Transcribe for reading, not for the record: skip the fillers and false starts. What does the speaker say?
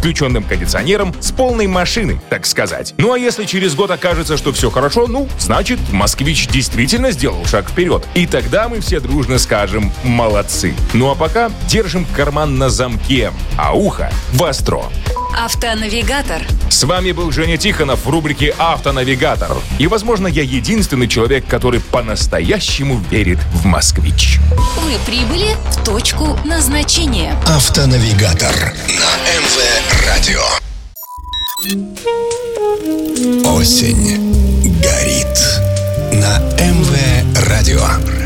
включенным кондиционером, с полной машины, так сказать. Ну а если через год окажется, что все хорошо, значит, «Москвич» действительно сделал шаг вперед. И тогда мы все дружно скажем «молодцы». Ну а пока держим карман на замке, а ухо востро. Автонавигатор. С вами был Женя Тихонов в рубрике «Автонавигатор». И, возможно, я единственный человек, который по-настоящему верит в «Москвич». Вы прибыли в точку назначения. Автонавигатор на МВ Радио. Осень горит на МВ Радио.